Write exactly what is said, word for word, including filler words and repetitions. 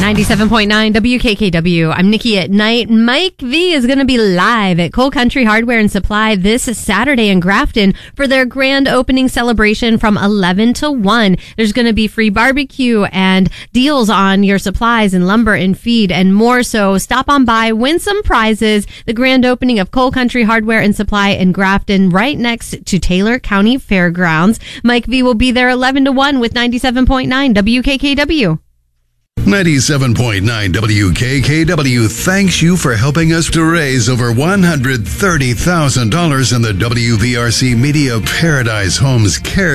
ninety-seven point nine W K K W. I'm Nikki at Night. Mike V is going to be live at Cole Country Hardware and Supply this Saturday in Grafton for their grand opening celebration from eleven to one. There's going to be free barbecue and deals on your supplies and lumber and feed and more. So stop on by, win some prizes. The grand opening of Cole Country Hardware and Supply in Grafton, right next to Taylor County Fairgrounds. Mike V will be there eleven to one with ninety-seven point nine W K K W. ninety-seven point nine W K K W thanks you for helping us to raise over one hundred thirty thousand dollars in the W V R C Media Paradise Homes Care